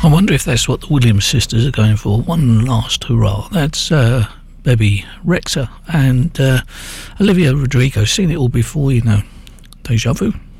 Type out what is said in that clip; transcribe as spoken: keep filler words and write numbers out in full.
I wonder if that's what the Williams sisters are going for. One last hurrah. That's uh, Bebe Rexha and uh, Olivia Rodrigo. Seen it all before, you know. Deja vu.